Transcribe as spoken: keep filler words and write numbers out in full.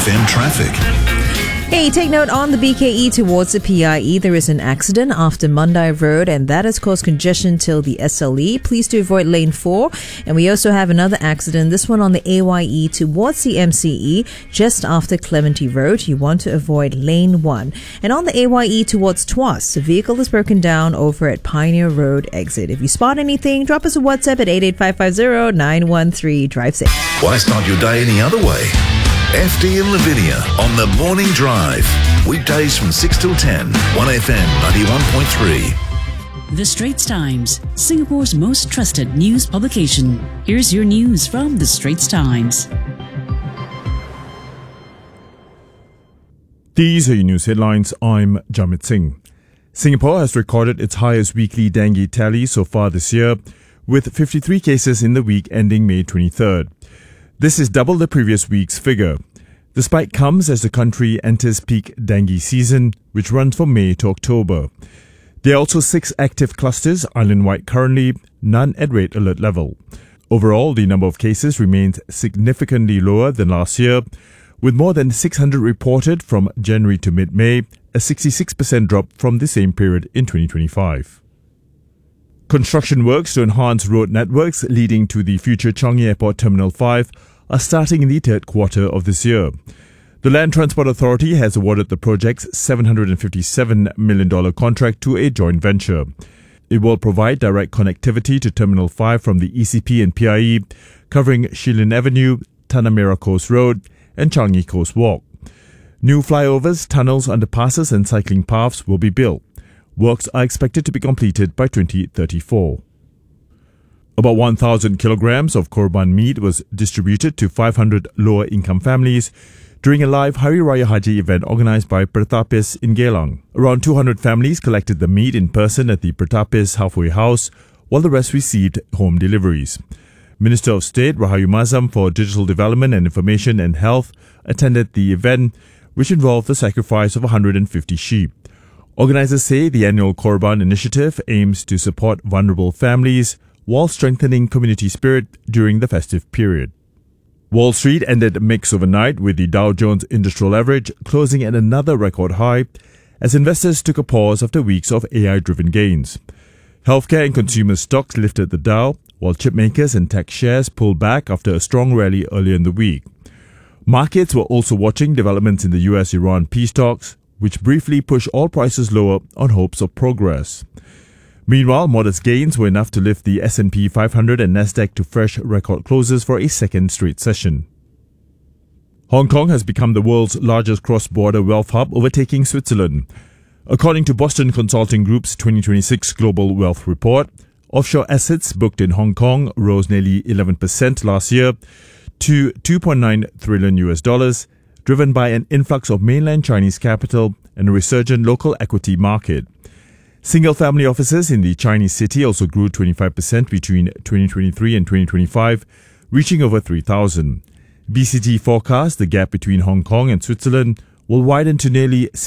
F M traffic. Hey, take note on the B K E towards the P I E. There is an accident after Mandai Road, and that has caused congestion till the S L E. Please do avoid lane four. And we also have another accident, this one on the A Y E towards the M C E, just after Clementi Road. You want to avoid lane one. And on the A Y E towards Tuas, the vehicle is broken down over at Pioneer Road exit. If you spot anything, drop us a WhatsApp at eight eight five five zero nine one three. Drive safe. Why start your day any other way? F D and Lavinia on the Morning Drive. Weekdays from six till ten. one F M ninety-one point three. The Straits Times, Singapore's most trusted news publication. Here's your news from The Straits Times. These are your news headlines. I'm Jamit Singh. Singapore has recorded its highest weekly dengue tally so far this year, with fifty-three cases in the week ending May twenty-third. This is double the previous week's figure. The spike comes as the country enters peak dengue season, which runs from May to October. There are also six active clusters island-wide currently, none at red alert level. Overall, the number of cases remains significantly lower than last year, with more than six hundred reported from January to mid-May, a sixty-six percent drop from the same period in twenty twenty-five. Construction works to enhance road networks leading to the future Changi Airport Terminal five are starting in the third quarter of this year. The Land Transport Authority has awarded the project's seven hundred fifty-seven million dollars contract to a joint venture. It will provide direct connectivity to Terminal five from the E C P and P I E, covering Shilin Avenue, Tanah Merah Coast Road and Changi Coast Walk. New flyovers, tunnels, underpasses and cycling paths will be built. Works are expected to be completed by twenty thirty-four. About one thousand kilograms of korban meat was distributed to five hundred lower-income families during a live Hari Raya Haji event organized by Pertapis in Geylang. Around two hundred families collected the meat in person at the Pertapis halfway house, while the rest received home deliveries. Minister of State Rahayu Mazam for Digital Development and Information and Health attended the event, which involved the sacrifice of one hundred fifty sheep. Organizers say the annual Korban initiative aims to support vulnerable families while strengthening community spirit during the festive period. Wall Street ended mixed overnight, with the Dow Jones Industrial Average closing at another record high as investors took a pause after weeks of A I-driven gains. Healthcare and consumer stocks lifted the Dow, while chipmakers and tech shares pulled back after a strong rally earlier in the week. Markets were also watching developments in the U S Iran peace talks, which briefly pushed oil prices lower on hopes of progress. Meanwhile, modest gains were enough to lift the S and P five hundred and Nasdaq to fresh record closes for a second straight session. Hong Kong has become the world's largest cross-border wealth hub, overtaking Switzerland. According to Boston Consulting Group's twenty twenty-six Global Wealth Report, offshore assets booked in Hong Kong rose nearly eleven percent last year to two point nine trillion U S dollars, driven by an influx of mainland Chinese capital and a resurgent local equity market. Single-family offices in the Chinese city also grew twenty-five percent between twenty twenty-three and twenty twenty-five, reaching over three thousand. B C G forecasts the gap between Hong Kong and Switzerland will widen to nearly